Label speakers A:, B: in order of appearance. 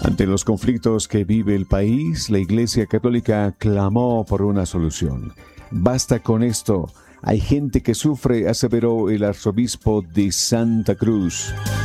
A: Ante los conflictos que vive el país, la Iglesia Católica clamó por una solución. Basta con esto. Hay gente que sufre, aseveró el arzobispo de Santa Cruz.